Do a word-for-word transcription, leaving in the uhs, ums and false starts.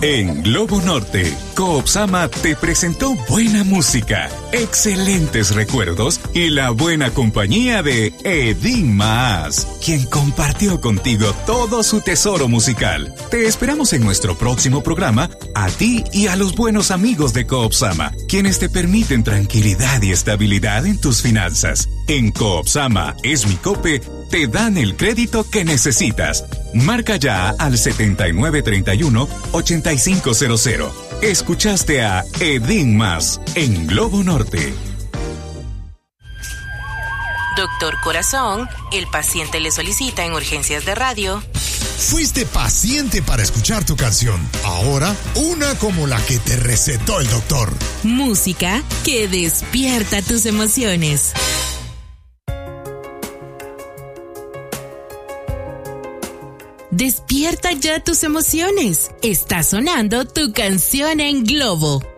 En Globo Norte, Coopsama te presentó buena música, excelentes recuerdos y la buena compañía de Edín Maas, quien compartió contigo todo su tesoro musical. Te esperamos en nuestro próximo programa, a ti y a los buenos amigos de Coopsama, quienes te permiten tranquilidad y estabilidad en tus finanzas. En Coopsama es mi Cope, te dan el crédito que necesitas. Marca ya al setenta y nueve treinta y uno, ochenta y cinco cero cero. Escuchaste a Edín Maas en Globo Norte. Doctor Corazón, el paciente le solicita en urgencias de radio. Fuiste paciente para escuchar tu canción. Ahora, una como la que te recetó el doctor. Música que despierta tus emociones. Despierta ya tus emociones. Está sonando tu canción en Globo.